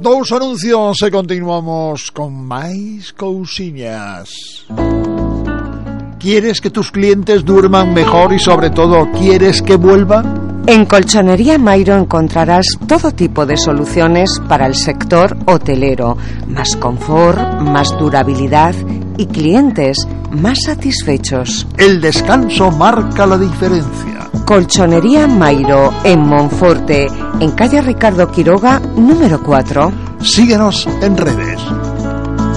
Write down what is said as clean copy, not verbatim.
Dous anuncios e continuamos con máis cousiñas. ¿Quieres que tus clientes duerman mejor y sobre todo quieres que vuelvan? En Colchonería Mairo encontrarás todo tipo de soluciones para el sector hotelero, más confort, más durabilidad y clientes más satisfechos. El descanso marca la diferencia. Colchonería Mairo en Monforte, en calle Ricardo Quiroga, número 4. Síguenos en redes.